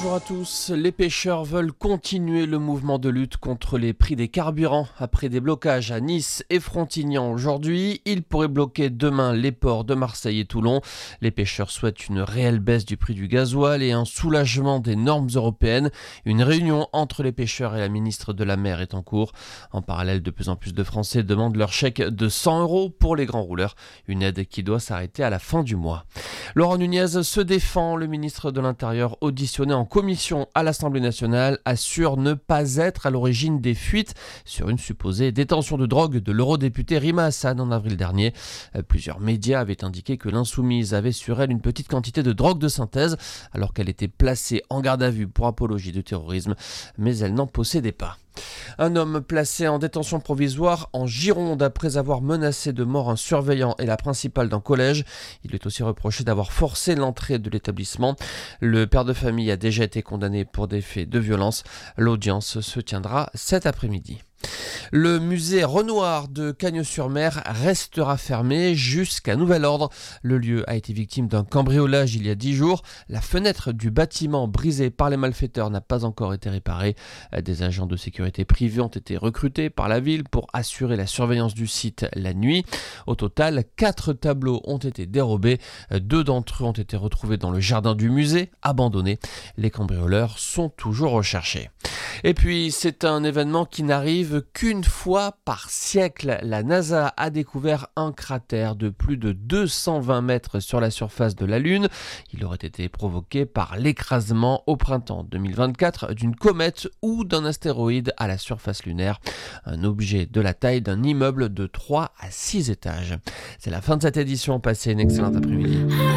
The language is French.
Bonjour à tous. Les pêcheurs veulent continuer le mouvement de lutte contre les prix des carburants. Après des blocages à Nice et Frontignan aujourd'hui, ils pourraient bloquer demain les ports de Marseille et Toulon. Les pêcheurs souhaitent une réelle baisse du prix du gasoil et un soulagement des normes européennes. Une réunion entre les pêcheurs et la ministre de la Mer est en cours. En parallèle, de plus en plus de Français demandent leur chèque de 100 € pour les grands rouleurs. Une aide qui doit s'arrêter à la fin du mois. Laurent Nunez se défend. Le ministre de l'Intérieur, auditionné en commission à l'Assemblée nationale, assure ne pas être à l'origine des fuites sur une supposée détention de drogue de l'eurodéputé Rima Hassan en avril dernier. Plusieurs médias avaient indiqué que l'insoumise avait sur elle une petite quantité de drogue de synthèse alors qu'elle était placée en garde à vue pour apologie de terrorisme, mais elle n'en possédait pas. Un homme placé en détention provisoire en Gironde après avoir menacé de mort un surveillant et la principale d'un collège. Il lui est aussi reproché d'avoir forcé l'entrée de l'établissement. Le père de famille a déjà été condamné pour des faits de violence. L'audience se tiendra cet après-midi. Le musée Renoir de Cagnes-sur-Mer restera fermé jusqu'à nouvel ordre. Le lieu a été victime d'un cambriolage il y a 10 jours. La fenêtre du bâtiment brisée par les malfaiteurs n'a pas encore été réparée. Des agents de sécurité privés ont été recrutés par la ville pour assurer la surveillance du site la nuit. Au total, 4 tableaux ont été dérobés. 2 d'entre eux ont été retrouvés dans le jardin du musée, abandonnés. Les cambrioleurs sont toujours recherchés. Et puis, c'est un événement qui n'arrive qu'une fois par siècle. La NASA a découvert un cratère de plus de 220 mètres sur la surface de la Lune. Il aurait été provoqué par l'écrasement au printemps 2024 d'une comète ou d'un astéroïde à la surface lunaire. Un objet de la taille d'un immeuble de 3 à 6 étages. C'est la fin de cette édition. Passez une excellente après-midi.